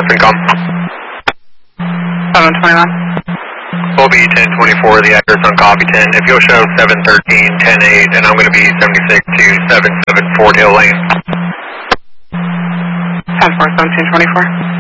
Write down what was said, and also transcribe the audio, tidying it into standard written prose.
FinCom. 721. We'll be 1024, the address on copy 10. If you'll show 713, 108, and I'm going to be 76 to 77 Fort Hill Lane. 10-4, 1724.